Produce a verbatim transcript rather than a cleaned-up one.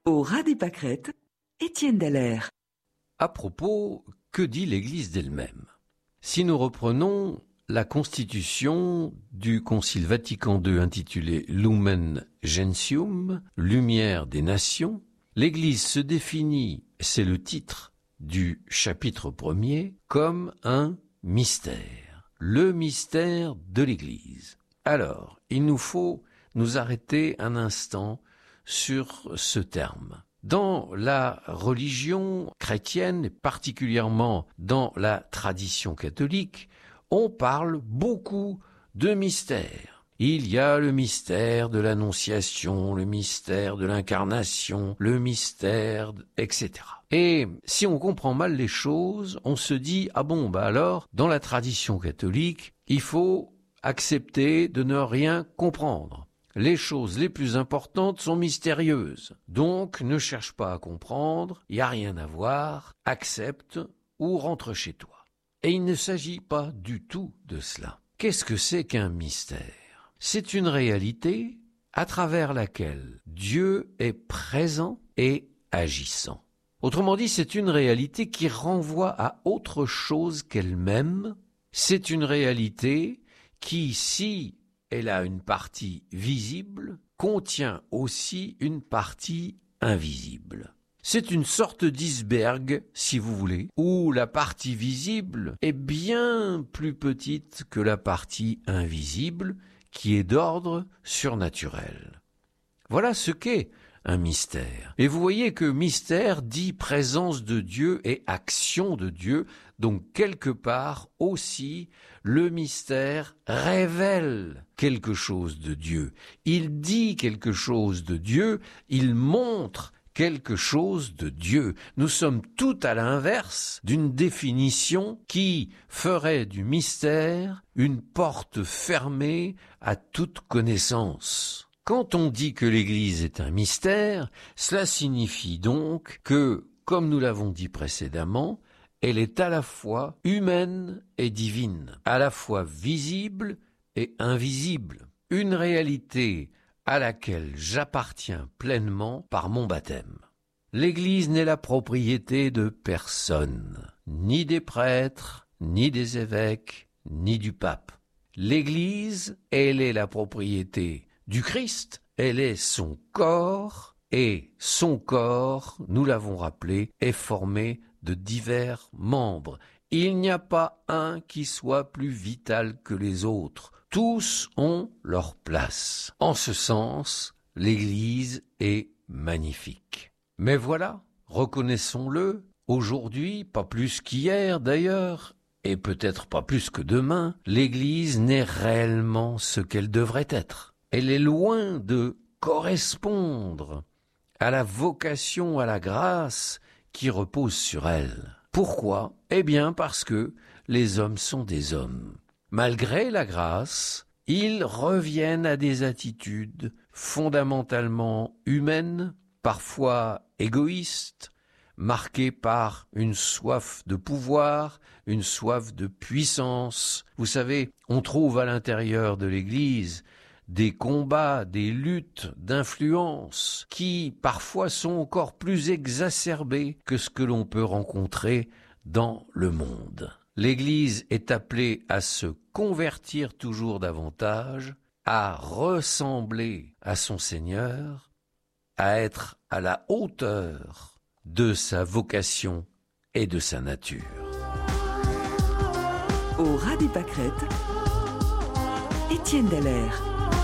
Au ras des pâquerettes, Étienne Dallaire. À propos, que dit l'Église d'elle-même? Si nous reprenons la constitution du Concile Vatican deux intitulée Lumen Gentium, Lumière des Nations, l'Église se définit, c'est le titre du chapitre premier, comme un mystère. Le mystère de l'Église. Alors, il nous faut nous arrêter un instant sur ce terme. Dans la religion chrétienne, et particulièrement dans la tradition catholique, on parle beaucoup de mystères. Il y a le mystère de l'Annonciation, le mystère de l'Incarnation, le mystère, et cetera. Et si on comprend mal les choses, on se dit, ah bon, bah alors, dans la tradition catholique, il faut accepter de ne rien comprendre. Les choses les plus importantes sont mystérieuses. Donc, ne cherche pas à comprendre, il n'y a rien à voir, accepte ou rentre chez toi. Et il ne s'agit pas du tout de cela. Qu'est-ce que c'est qu'un mystère? C'est une réalité à travers laquelle Dieu est présent et agissant. Autrement dit, c'est une réalité qui renvoie à autre chose qu'elle-même. C'est une réalité qui, si elle a une partie visible, contient aussi une partie invisible. C'est une sorte d'iceberg, si vous voulez, où la partie visible est bien plus petite que la partie invisible, qui est d'ordre surnaturel. Voilà ce qu'est un mystère. Et vous voyez que mystère dit présence de Dieu et action de Dieu, donc quelque part aussi le mystère révèle quelque chose de Dieu. Il dit quelque chose de Dieu, il montre quelque chose de Dieu. Nous sommes tout à l'inverse d'une définition qui ferait du mystère une porte fermée à toute connaissance. Quand on dit que l'Église est un mystère, cela signifie donc que, comme nous l'avons dit précédemment, elle est à la fois humaine et divine, à la fois visible et invisible, une réalité à laquelle j'appartiens pleinement par mon baptême. L'Église n'est la propriété de personne, ni des prêtres, ni des évêques, ni du pape. L'Église, elle est la propriété du Christ, elle est son corps, et son corps, nous l'avons rappelé, est formé de divers membres. Il n'y a pas un qui soit plus vital que les autres. Tous ont leur place. En ce sens, l'Église est magnifique. Mais voilà, reconnaissons-le, aujourd'hui, pas plus qu'hier d'ailleurs, et peut-être pas plus que demain, l'Église n'est réellement ce qu'elle devrait être. Elle est loin de correspondre à la vocation, à la grâce qui repose sur elle. Pourquoi? Eh bien parce que les hommes sont des hommes. Malgré la grâce, ils reviennent à des attitudes fondamentalement humaines, parfois égoïstes, marquées par une soif de pouvoir, une soif de puissance. Vous savez, on trouve à l'intérieur de l'Église des combats, des luttes d'influence qui parfois sont encore plus exacerbés que ce que l'on peut rencontrer dans le monde. L'Église est appelée à se convertir toujours davantage, à ressembler à son Seigneur, à être à la hauteur de sa vocation et de sa nature. Au ras des pâquerettes, Étienne Dallaire.